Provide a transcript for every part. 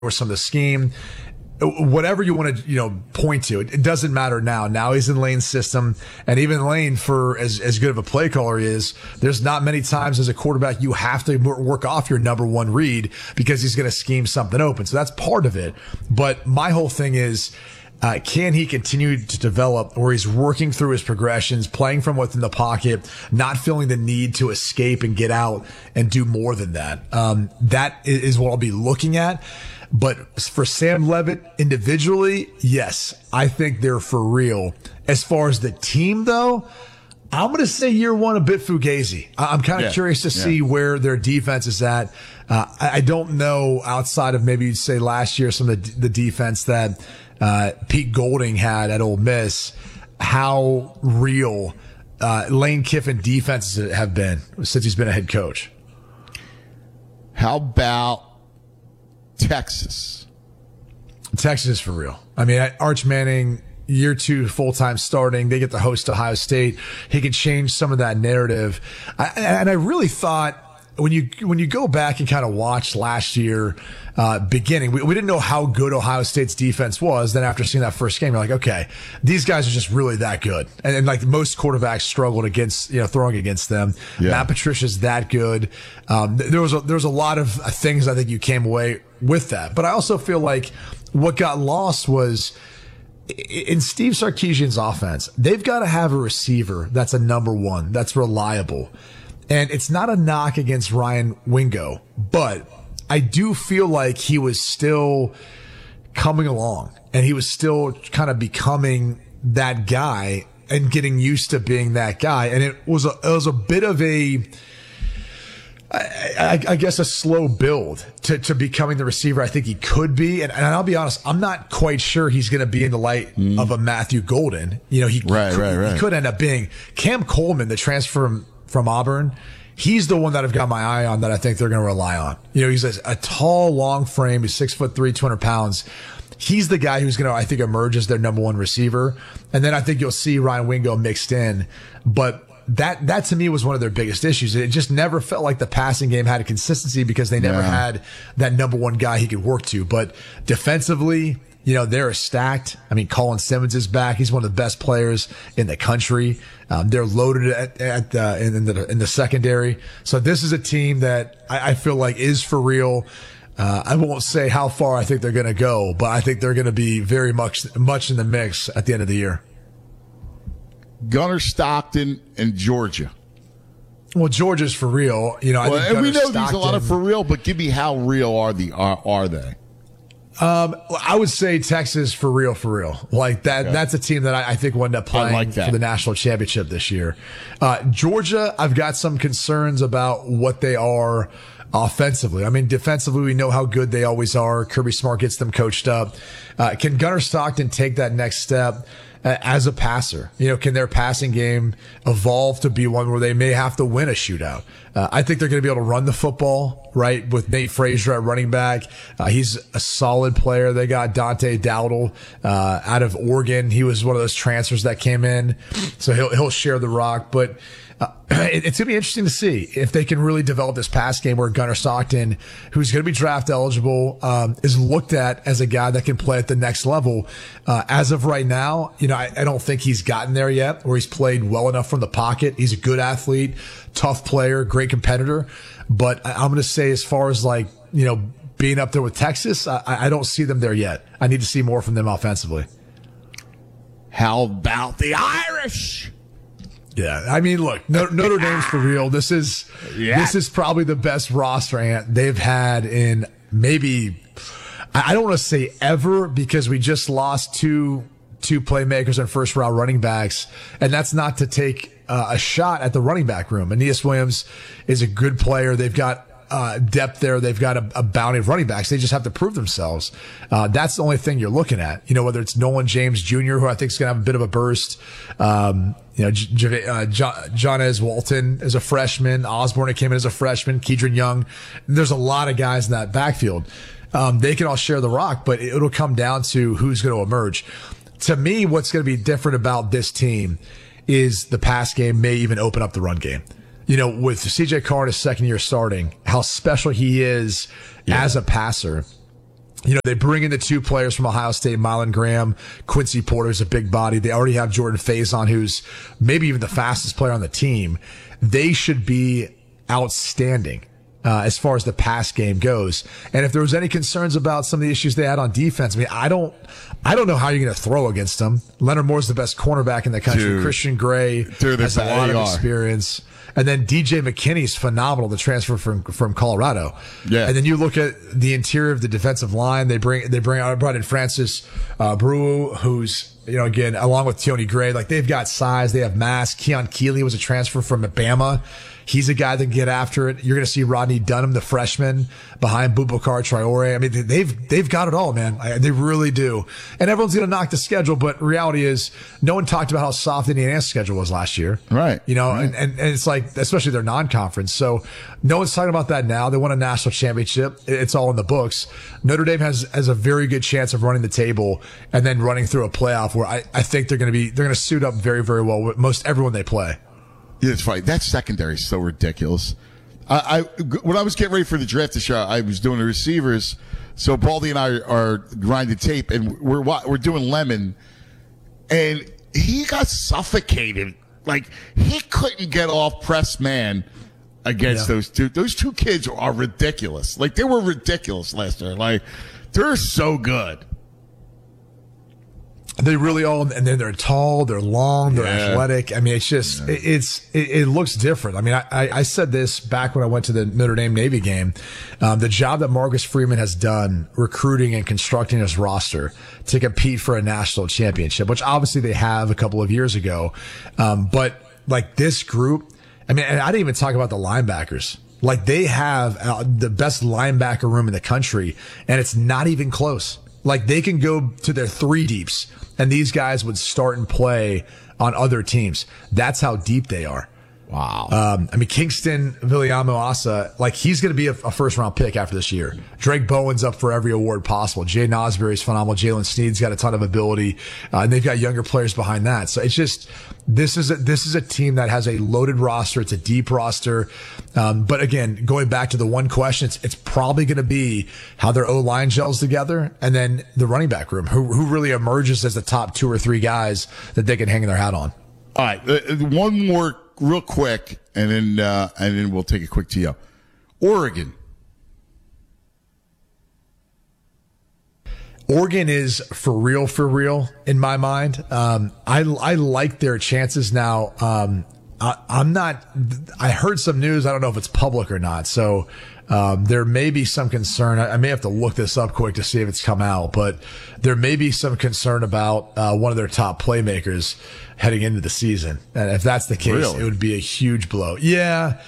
or some of the scheme. Whatever you want to, point to, it doesn't matter now. Now he's in Lane's system, and even Lane, for as good of a play caller he is, there's not many times as a quarterback you have to work off your number one read because he's going to scheme something open. So that's part of it. But my whole thing is, can he continue to develop where he's working through his progressions, playing from within the pocket, not feeling the need to escape and get out and do more than that? That is what I'll be looking at. But for Sam Levitt individually, yes, I think they're for real. As far as the team, though, I'm going to say year one a bit fugazi. I'm kind of curious to see where their defense is at. I don't know, outside of maybe you'd say last year, some of the defense that Pete Golding had at Ole Miss, how real Lane Kiffin defenses have been since he's been a head coach. How about Texas? Texas is for real. I mean, Arch Manning, year two full-time starting, they get to host Ohio State. He can change some of that narrative. And I really thought when you go back and kind of watch last year, beginning, we didn't know how good Ohio State's defense was. Then after seeing that first game, you're like, okay, these guys are just really that good. And like most quarterbacks struggled against, throwing against them. Yeah. Matt Patricia's that good. There was a lot of things I think you came away with that. But I also feel like what got lost was in Steve Sarkisian's offense, they've got to have a receiver that's a number one, that's reliable. And it's not a knock against Ryan Wingo, but I do feel like he was still coming along and he was still kind of becoming that guy and getting used to being that guy. And it was a bit of I guess a slow build to becoming the receiver I think he could be. And I'll be honest, I'm not quite sure he's going to be in the light of a Matthew Golden. He could end up being Cam Coleman, the transfer from Auburn. He's the one that I've got my eye on that I think they're going to rely on. He's a tall, long frame. He's 6'3", 200 pounds. He's the guy who's going to, I think, emerge as their number one receiver. And then I think you'll see Ryan Wingo mixed in. But that to me was one of their biggest issues. It just never felt like the passing game had a consistency because they never had that number one guy he could work to. But defensively, they're stacked. I mean, Colin Simmons is back. He's one of the best players in the country. They're loaded in the secondary. So this is a team that I feel like is for real. I won't say how far I think they're going to go, but I think they're going to be very much in the mix at the end of the year. Gunnar Stockton and Georgia. Well, Georgia's for real. I think and we know Stockton, there's a lot of for real, but give me how real are they? I would say Texas for real. Like that, that's a team that I think will end up playing for the national championship this year. Georgia, I've got some concerns about what they are offensively. I mean, defensively, we know how good they always are. Kirby Smart gets them coached up. Can Gunnar Stockton take that next step as a passer? Can their passing game evolve to be one where they may have to win a shootout? I think they're going to be able to run the football, right, with Nate Frazier at running back. He's a solid player. They got Dante Dowdle out of Oregon. He was one of those transfers that came in, so he'll share the rock. But it's going to be interesting to see if they can really develop this pass game where Gunnar Stockton, who's going to be draft eligible, is looked at as a guy that can play at the next level. As of right now, I don't think he's gotten there yet where he's played well enough from the pocket. He's a good athlete, tough player, great competitor. But I'm going to say as far as being up there with Texas, I don't see them there yet. I need to see more from them offensively. How about the Irish? Yeah, I mean, look, Notre Dame's for real. This is probably the best roster they've had in maybe, I don't want to say ever, because we just lost two playmakers and first round running backs, and that's not to take a shot at the running back room. Aeneas Williams is a good player. They've got depth there. They've got a bounty of running backs. They just have to prove themselves. That's the only thing you're looking at. Whether it's Nolan James Jr., who I think is going to have a bit of a burst. Johnez Walton is a freshman. Osborne came in as a freshman. Kedron Young. There's a lot of guys in that backfield. They can all share the rock, but it'll come down to who's going to emerge. To me, what's going to be different about this team is the pass game may even open up the run game. With CJ Carr in his second year starting, how special he is as a passer. They bring in the 2 players from Ohio State, Milan Graham, Quincy Porter's a big body. They already have Jordan Faison, who's maybe even the fastest player on the team. They should be outstanding as far as the pass game goes. And if there was any concerns about some of the issues they had on defense, I mean, I don't know how you're going to throw against them. Leonard Moore's the best cornerback in the country. Dude. Christian Gray has a lot of experience. And then DJ McKinney's phenomenal, the transfer from Colorado. Yeah. And then you look at the interior of the defensive line. They brought in Francis Breu, who's, again, along with Tony Gray, like they've got size, they have mass. Keon Keeley was a transfer from Bama. He's a guy that can get after it. You're going to see Rodney Dunham, the freshman, behind Boubacar Traore. I mean, they've got it all, man. They really do. And everyone's going to knock the schedule, but reality is no one talked about how soft Indiana's schedule was last year. Right. Right. And it's like, especially their non-conference. So no one's talking about that now. They won a national championship. It's all in the books. Notre Dame has a very good chance of running the table and then running through a playoff where I think they're going to suit up very, very well with most everyone they play. Yeah, it's funny. That secondary is so ridiculous. When I was getting ready for the draft this year, I was doing the receivers. So Baldy and I are grinding tape, and we're doing Lemon, and he got suffocated. Like he couldn't get off press man against those two. Those 2 kids are ridiculous. Like they were ridiculous last year. Like they're so good. They really all, and then they're tall, they're long, they're athletic. I mean, it's just, it looks different. I mean, I said this back when I went to the Notre Dame Navy game. The job that Marcus Freeman has done recruiting and constructing his roster to compete for a national championship, which obviously they have a couple of years ago. But like this group, I mean, and I didn't even talk about the linebackers. Like they have the best linebacker room in the country, and it's not even close. Like they can go to their 3 deeps and these guys would start and play on other teams. That's how deep they are. Wow. I mean, Kingston Viliamu-Asa, like he's going to be a first round pick after this year. Drake Bowen's up for every award possible. Jay Nosbury's phenomenal. Jalen Sneed's got a ton of ability. And they've got younger players behind that. So it's just, this is a team that has a loaded roster. It's a deep roster. But again, going back to the one question, it's probably going to be how their O-line gels together and then the running back room, who really emerges as the top 2 or 3 guys that they can hang their hat on. All right. One more real quick, and then we'll take a quick TO. Oregon is for real in my mind. I like their chances now. I heard some news. I don't know if it's public or not. So, there may be some concern. I may have to look this up quick to see if it's come out, but there may be some concern about, one of their top playmakers heading into the season. And if that's the case, It would be a huge blow. Yeah.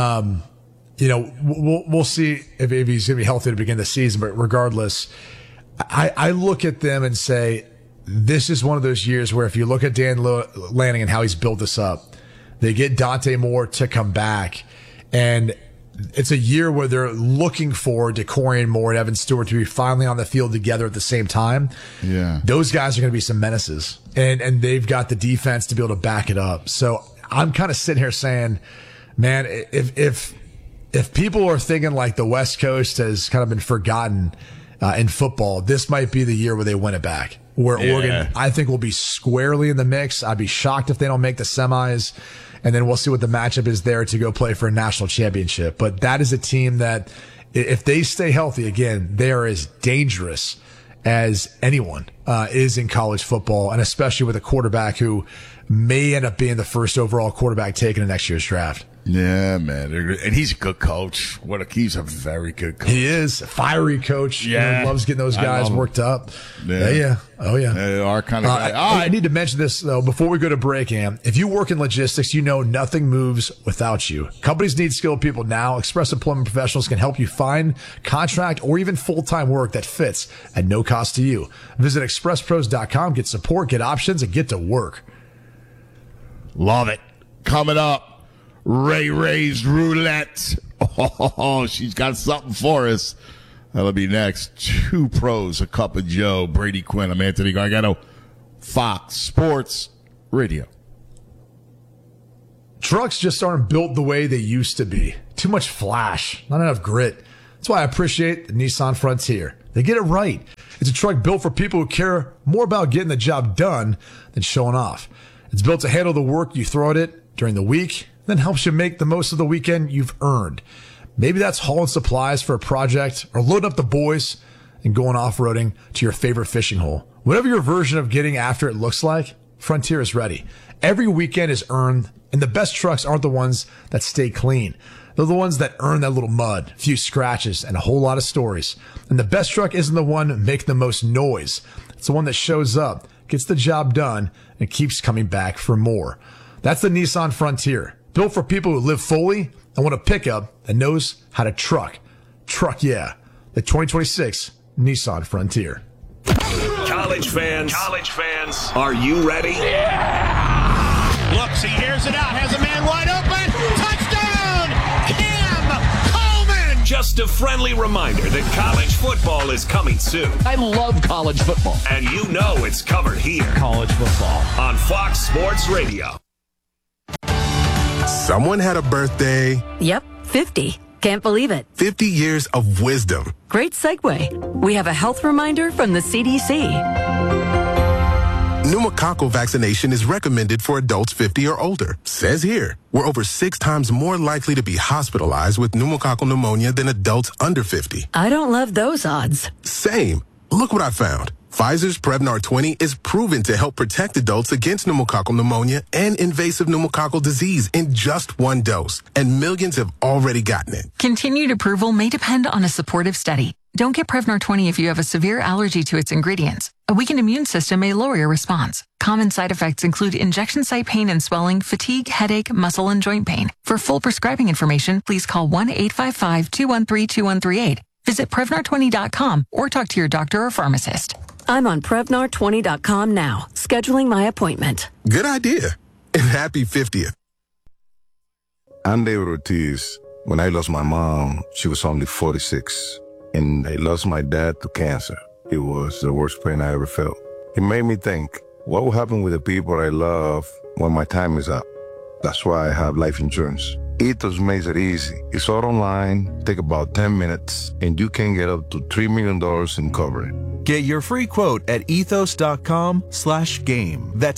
We'll see if he's going to be healthy to begin the season, but regardless, I look at them and say, this is one of those years where if you look at Dan Lanning and how he's built this up, they get Dante Moore to come back, and it's a year where they're looking for Decorian Moore and Evan Stewart to be finally on the field together at the same time. Yeah. Those guys are going to be some menaces, and they've got the defense to be able to back it up. So I'm kind of sitting here saying, man, if people are thinking like the West Coast has kind of been forgotten in football, this might be the year where they win it back. Where Oregon, I think, will be squarely in the mix. I'd be shocked if they don't make the semis. And then we'll see what the matchup is there to go play for a national championship. But that is a team that, if they stay healthy, again, they are as dangerous as anyone is in college football, and especially with a quarterback who may end up being the first overall quarterback taken in next year's draft. Yeah, man. And he's a good coach. He's a very good coach. He is a fiery coach. Yeah. Loves getting those guys worked up. Yeah. Oh, yeah. They are kind of guy. I need to mention this, though, before we go to break, Am. If you work in logistics, you know nothing moves without you. Companies need skilled people now. Express Employment Professionals can help you find contract or even full-time work that fits at no cost to you. Visit expresspros.com, get support, get options, and get to work. Love it. Coming up, Ray's Roulette. Oh, she's got something for us. That'll be next. 2 pros, a cup of Joe. Brady Quinn. I'm Anthony Gargano. Fox Sports Radio. Trucks just aren't built the way they used to be. Too much flash, not enough grit. That's why I appreciate the Nissan Frontier. They get it right. It's a truck built for people who care more about getting the job done than showing off. It's built to handle the work you throw at it during the week, then helps you make the most of the weekend you've earned. Maybe that's hauling supplies for a project or loading up the boys and going off-roading to your favorite fishing hole. Whatever your version of getting after it looks like, Frontier is ready. Every weekend is earned, and the best trucks aren't the ones that stay clean. They're the ones that earn that little mud, a few scratches, and a whole lot of stories. And the best truck isn't the one making the most noise. It's the one that shows up, gets the job done, and keeps coming back for more. That's the Nissan Frontier, built for people who live fully and want a pickup that knows how to truck. Truck, yeah. The 2026 Nissan Frontier. College fans, are you ready? Yeah! Looks, he airs it out, has a man wide open. Touchdown! Cam Coleman! Just a friendly reminder that college football is coming soon. I love college football. And you know it's covered here. College football. On Fox Sports Radio. Someone had a birthday. Yep, 50. Can't believe it. 50 years of wisdom. Great segue. We have a health reminder from the CDC. Pneumococcal vaccination is recommended for adults 50 or older. Says here, we're over 6 times more likely to be hospitalized with pneumococcal pneumonia than adults under 50. I don't love those odds. Same. Look what I found. Pfizer's Prevnar 20 is proven to help protect adults against pneumococcal pneumonia and invasive pneumococcal disease in just 1 dose, and millions have already gotten it. Continued approval may depend on a supportive study. Don't get Prevnar 20 if you have a severe allergy to its ingredients. A weakened immune system may lower your response. Common side effects include injection site pain and swelling, fatigue, headache, muscle, and joint pain. For full prescribing information, please call 1-855-213-2138. Visit Prevnar20.com or talk to your doctor or pharmacist. I'm on Prevnar20.com now, scheduling my appointment. Good idea. And happy 50th. I'm David Ortiz. When I lost my mom, she was only 46. And I lost my dad to cancer. It was the worst pain I ever felt. It made me think, what will happen with the people I love when my time is up? That's why I have life insurance. Ethos makes it easy. It's all online, take about 10 minutes, and you can get up to $3 million in coverage. Get your free quote at ethos.com/game. That's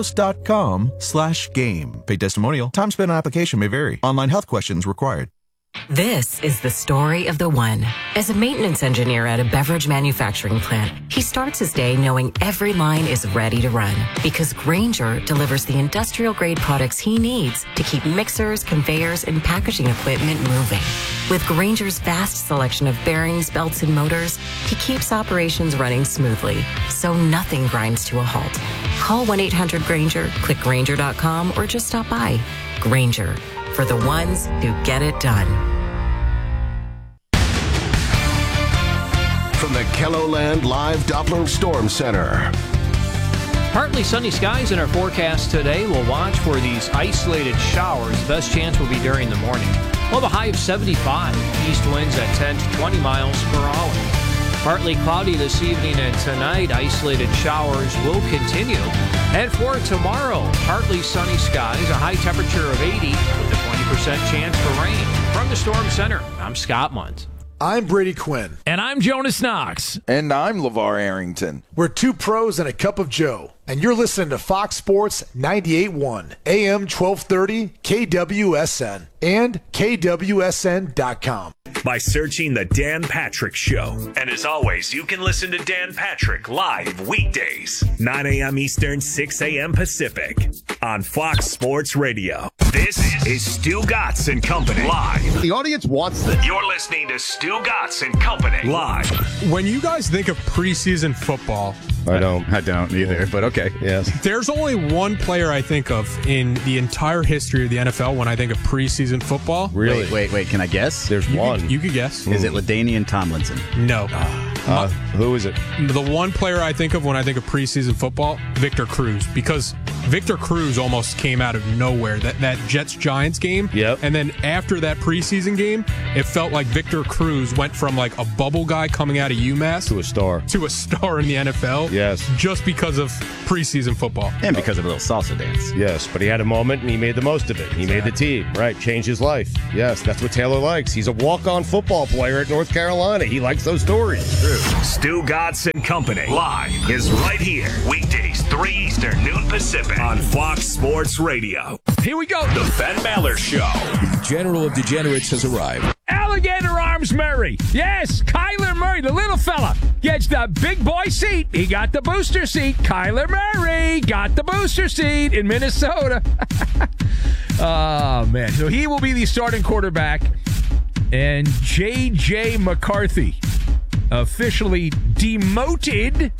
ethos.com/game. Paid testimonial. Time spent on application may vary. Online health questions required. This is the story of the one. As a maintenance engineer at a beverage manufacturing plant, he starts his day knowing every line is ready to run because Grainger delivers the industrial-grade products he needs to keep mixers, conveyors, and packaging equipment moving. With Grainger's vast selection of bearings, belts, and motors, he keeps operations running smoothly, so nothing grinds to a halt. Call 1-800-GRAINGER, click Grainger.com, or just stop by. Grainger, for the ones who get it done. From the KELOLAND Live Doppler Storm Center. Partly sunny skies in our forecast today. We'll watch for these isolated showers. The best chance will be during the morning. We'll have a high of 75. East winds at 10 to 20 miles per hour. Partly cloudy this evening and tonight. Isolated showers will continue. And for tomorrow, partly sunny skies, a high temperature of 80 with a 20% chance for rain. From the Storm Center, I'm Scott Munt. I'm Brady Quinn. And I'm Jonas Knox. And I'm LeVar Arrington. We're 2 pros and a cup of Joe. And you're listening to Fox Sports 98.1, AM 1230, KWSN, and KWSN.com. By searching The Dan Patrick Show. And as always, you can listen to Dan Patrick live weekdays, 9 a.m. Eastern, 6 a.m. Pacific, on Fox Sports Radio. This is Stu Gatz and Company live. The audience wants this. You're listening to Stu Gatz and Company live. When you guys think of preseason football, I don't either, but okay. Yes. There's only one player I think of in the entire history of the NFL when I think of preseason football. Really? Wait. Can I guess? There's one. You could guess. Is it LaDainian Tomlinson? No. Who is it? The one player I think of when I think of preseason football, Victor Cruz, because Victor Cruz almost came out of nowhere. That Jets-Giants game. Yep. And then after that preseason game, it felt like Victor Cruz went from like a bubble guy coming out of UMass to a star in the NFL. Yes. Just because of preseason football. And because of a little salsa dance. Yes, but he had a moment and he made the most of it. He made the team, right? Changed his life. Yes, that's what Taylor likes. He's a walk-on football player at North Carolina. He likes those stories. True. Stu Godson Company live is right here. Weekdays, 3 Eastern, noon Pacific on Fox Sports Radio. Here we go. The Ben Maller Show. General of Degenerates has arrived. Alligator Arms Murray. Yes, Kyler Murray, the little fella, gets the big boy seat. He got the booster seat. Kyler Murray got the booster seat in Minnesota. Oh, man. So he will be the starting quarterback. And J.J. McCarthy officially demoted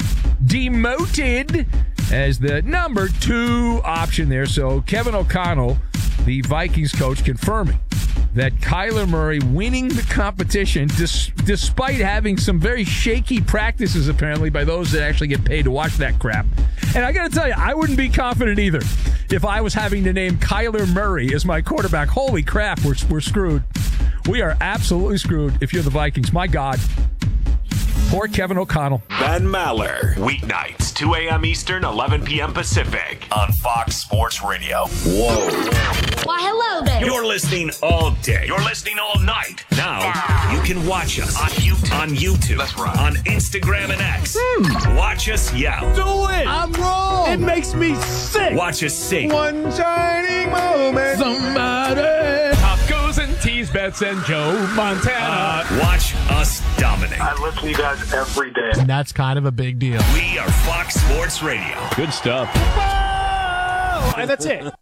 as the number 2 option there. So Kevin O'Connell, the Vikings coach, confirming that Kyler Murray winning the competition despite having some very shaky practices, apparently, by those that actually get paid to watch that crap. And I got to tell you, I wouldn't be confident either if I was having to name Kyler Murray as my quarterback. Holy crap, we're screwed. We are absolutely screwed if you're the Vikings. My God. Poor Kevin O'Connell. Ben Maller. Weeknights, 2 a.m. Eastern, 11 p.m. Pacific on Fox Sports Radio. Whoa. Why, hello there. You're listening all day. You're listening all night. Now, you can watch us on YouTube. That's right. On Instagram and X. Watch us yell. Do it. I'm wrong. It makes me sick. Watch us sing. One shining moment. Somebody. Tacos and teas, bets and Joe Montana. Watch us dominate. I listen to you guys every day. And that's kind of a big deal. We are Fox Sports Radio. Good stuff. Whoa! And that's it.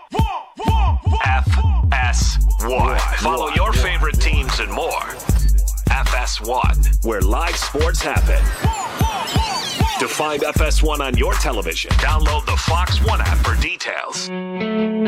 FS1. Follow your favorite teams and more. FS1, where live sports happen. To find FS1 on your television, download the Fox One app for details.